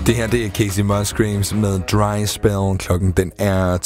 Det her, det er Casey Musgraves med Dry Spell. Klokken den er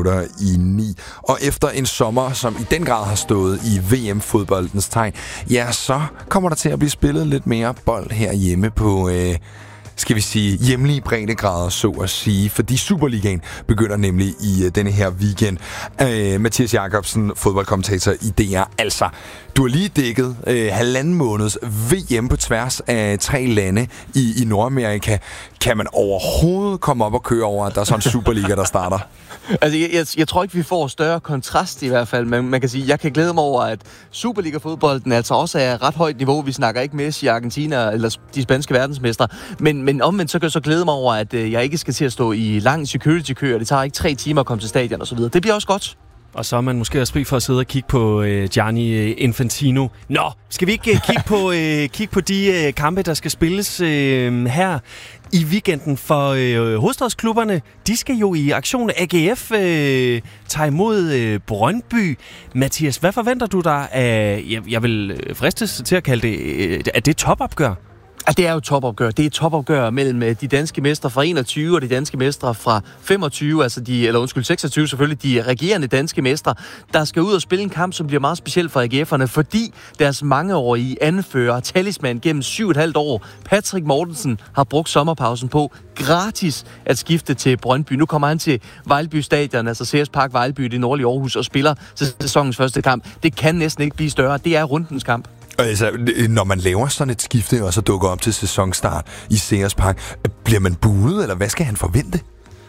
9:10. Og efter en sommer, som i den grad har stået i VM-fodboldens tegn, ja, så kommer der til at blive spillet lidt mere bold herhjemme på... skal vi sige, hjemlige breddegrader, så at sige. Fordi Superligaen begynder nemlig i denne her weekend. Mathias Jakobsen, fodboldkommentator i DR. Altså, du har lige dækket 1,5 måneds VM på tværs af 3 lande i Nordamerika. Kan man overhovedet komme op og køre over, at der er sådan en Superliga, der starter? Altså, jeg tror ikke, vi får større kontrast i hvert fald, men man kan sige, jeg kan glæde mig over, at Superliga-fodbolden altså også er ret højt niveau. Vi snakker ikke Messi i Argentina eller de spanske verdensmestre, men omvendt så kan jeg så glæde mig over, at jeg ikke skal til at stå i lang security-kø, og det tager ikke 3 timer at komme til stadion og så videre. Det bliver også godt. Og så er man måske også fri for at sidde og kigge på Gianni Infantino. Nå, skal vi ikke kigge på de kampe, der skal spilles her i weekenden? For hovedstadsklubberne, de skal jo i aktion. AGF tager imod Brøndby. Mathias, hvad forventer du dig af, jeg vil fristes til at kalde det, at det er topopgør? Ja, det er jo topopgør. Det er topopgør mellem de danske mestre fra 21 og de danske mestre fra 25, altså 26 selvfølgelig, de regerende danske mestre, der skal ud og spille en kamp, som bliver meget speciel for AGF'erne, fordi deres mangeårige anfører, talisman gennem 7,5 år, Patrick Mortensen, har brugt sommerpausen på gratis at skifte til Brøndby. Nu kommer han til Vejlby Stadion, altså CS Park Vejlby i det nordlige Aarhus, og spiller til sæsonens første kamp. Det kan næsten ikke blive større. Det er rundens kamp. Altså, når man laver sådan et skifte, og så dukker op til sæsonstart i CS Park, bliver man buet, eller hvad skal han forvente?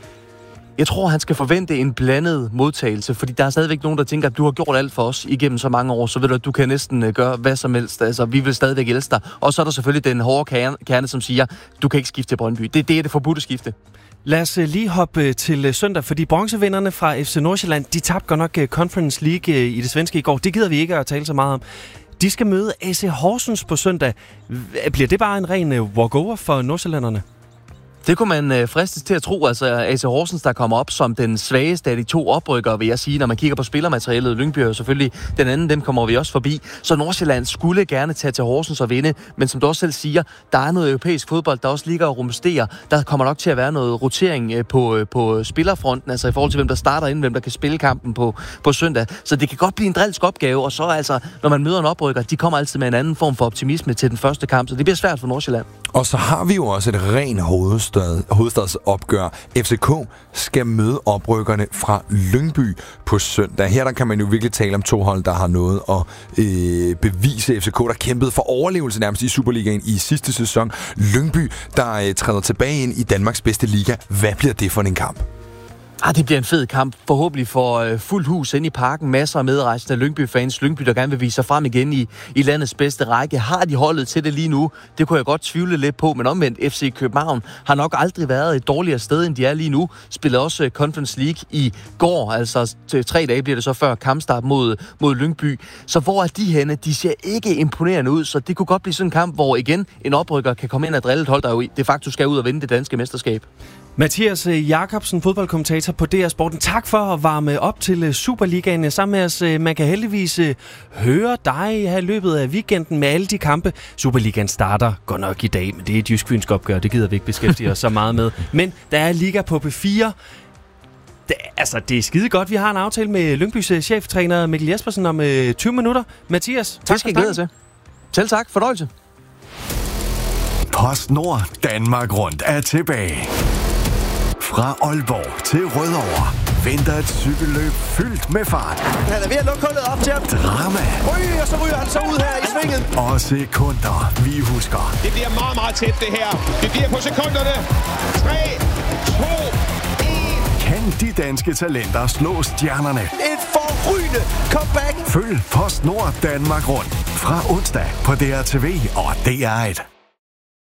Jeg tror, han skal forvente en blandet modtagelse, fordi der er stadigvæk nogen, der tænker, at du har gjort alt for os igennem så mange år, så ved du, at du kan næsten gøre hvad som helst. Altså, vi vil stadigvæk elske dig. Og så er der selvfølgelig den hårde kerne, som siger, du kan ikke skifte til Brøndby. Det er det forbudte skifte. Lad os lige hoppe til søndag, fordi bronzevinderne fra FC Nordsjælland, de tabte godt nok Conference League i det svenske i går. Det gider vi ikke at tale så meget om. De skal møde AC Horsens på søndag. Bliver det bare en ren walkover for nordsjællanderne? Det kunne man fristes til at tro. Altså AC Horsens, der kommer op som den svageste af de 2 oprykkere, vil jeg sige, når man kigger på spillermaterialet. Lyngby er jo selvfølgelig den anden, dem kommer vi også forbi. Så Nordsjælland skulle gerne tage til Horsens og vinde, men som du også selv siger, der er noget europæisk fodbold, der også ligger og rumsterer. Der kommer nok til at være noget rotering på spillerfronten, altså i forhold til, hvem der starter inden, hvem der kan spille kampen på søndag. Så det kan godt blive en drilsk opgave, og så altså, når man møder en oprykker, de kommer altid med en anden form for optimisme til den første kamp, så det bliver svært for Nordsjælland. Og så har vi jo også et rent hovedstadsopgør. FCK skal møde oprykkerne fra Lyngby på søndag. Her der kan man jo virkelig tale om 2 hold, der har noget at bevise. FCK, der kæmpede for overlevelse nærmest i Superligaen i sidste sæson. Lyngby, der træder tilbage ind i Danmarks bedste liga. Hvad bliver det for en kamp? Det bliver en fed kamp. Forhåbentlig for fuldt hus inde i parken. Masser af medrejsende Lyngby-fans. Lyngby, der gerne vil vise sig frem igen i landets bedste række. Har de holdet til det lige nu? Det kunne jeg godt tvivle lidt på, men omvendt FC København har nok aldrig været et dårligere sted, end de er lige nu. Spillede også Conference League i går, altså 3 dage bliver det så før kampstart mod Lyngby. Så hvor er de henne? De ser ikke imponerende ud, så det kunne godt blive sådan en kamp, hvor igen en oprykker kan komme ind og drille et hold, der jo de facto skal ud og vinde det danske mesterskab. Mathias Jakobsen, fodboldkommentator på DR Sporten. Tak for at varme op til Superligaen sammen med os. Man kan heldigvis høre dig her i løbet af weekenden med alle de kampe. Superligaen starter godt nok i dag, men det er et jysk-fynsk opgør. Det gider vi ikke beskæftige os så meget med. Men der er liga på P4. Det er skide godt. Vi har en aftale med Lyngbys cheftræner Mikkel Jespersen om 20 minutter. Mathias, tak skal I glæde til. Selv tak. Fornøjelse. PostNord Danmark Rundt er tilbage. Fra Aalborg til Rødovre venter et cykelløb fyldt med fart. Han er ved at lukke hullet op til ham. Drama. Og så ryger han så ud her i svinget. Og sekunder, vi husker. Det bliver meget, meget tæt det her. Det bliver på sekunderne. 3, 2, 1. Kan de danske talenter slå stjernerne? Et forrygende comeback. Følg PostNord Danmark Rundt fra onsdag på DRTV og DR1.